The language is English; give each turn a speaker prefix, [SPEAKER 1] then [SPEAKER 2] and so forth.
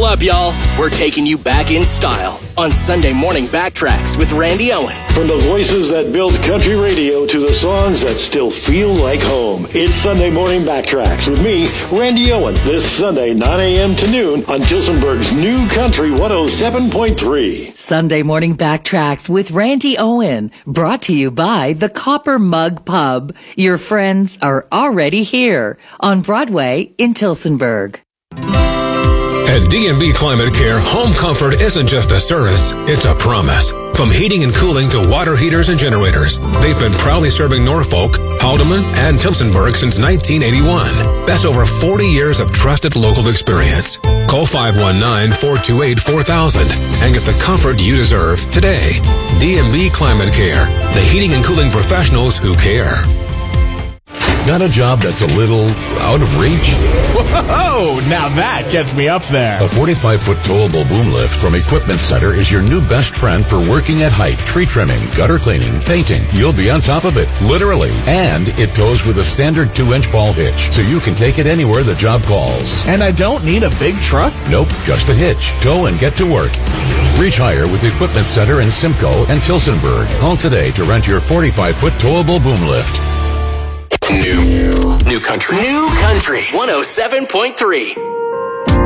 [SPEAKER 1] up, y'all. We're taking you back in style on Sunday Morning Backtracks with Randy Owen.
[SPEAKER 2] From the voices that build country radio to the songs that still feel like home, it's Sunday Morning Backtracks with me, Randy Owen, this Sunday, 9 a.m. to noon on Tilsonburg's New Country 107.3.
[SPEAKER 3] Sunday Morning Backtracks with Randy Owen, brought to you by the Copper Mug Pub. Your friends are already here on Broadway in Tilsonburg.
[SPEAKER 4] At D&B Climate Care, home comfort isn't just a service, it's a promise. From heating and cooling to water heaters and generators, they've been proudly serving Norfolk, Haldeman, and Tilsonburg since 1981. That's over 40 years of trusted local experience. Call 519-428-4000 and get the comfort you deserve today. D&B Climate Care, the heating and cooling professionals who care.
[SPEAKER 5] Got a job that's a little out of reach?
[SPEAKER 6] Whoa! Now that gets me up there.
[SPEAKER 5] A 45-foot towable boom lift from Equipment Center is your new best friend for working at height, tree trimming, gutter cleaning, painting. You'll be on top of it, literally. And it tows with a standard 2-inch ball hitch, so you can take it anywhere the job calls.
[SPEAKER 6] And I don't need a big truck?
[SPEAKER 5] Nope, just a hitch. Tow and get to work. Reach higher with Equipment Center in Simcoe and Tilsonburg. Call today to rent your 45-foot towable boom lift.
[SPEAKER 1] New Country 107.3.